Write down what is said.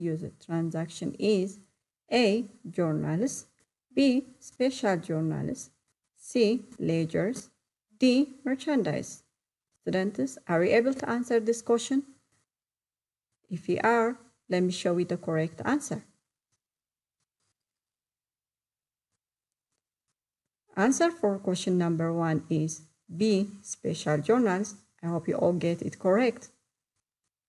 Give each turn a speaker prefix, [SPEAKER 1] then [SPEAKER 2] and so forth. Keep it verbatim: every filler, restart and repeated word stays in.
[SPEAKER 1] used transaction is A. Journals, B. Special journals, C. Ledgers, D. Merchandise. Students, are you able to answer this question? If you are, let me show you the correct answer. Answer for question number one is B. Special journals. I hope you all get it correct.